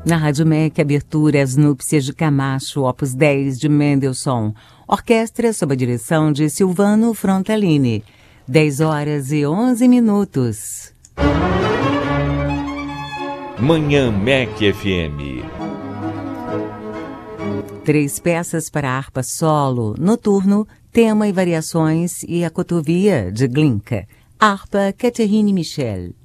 Na Rádio MEC, abertura As Núpcias de Camacho, Opus 10 de Mendelssohn. Orquestra sob a direção de Silvano Frontalini. 10h11. Manhã MEC FM. 3 peças para harpa solo, noturno, tema e variações e a cotovia de Glinka. Harpa Catherine Michel.